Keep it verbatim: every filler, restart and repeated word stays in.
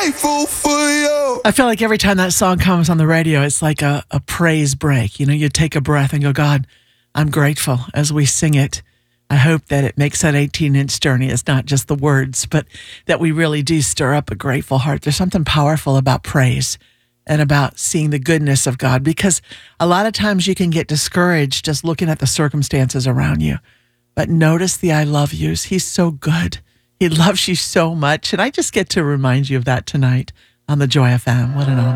grateful for you. I feel like every time that song comes on the radio, it's like a, a praise break. You know, you take a breath and go, God, I'm grateful as we sing it. I hope that it makes that eighteen-inch journey. It's not just the words, but that we really do stir up a grateful heart. There's something powerful about praise and about seeing the goodness of God, because a lot of times you can get discouraged just looking at the circumstances around you. But notice the I love yous. He's so good. He loves you so much. And I just get to remind you of that tonight on the Joy F M. What an honor.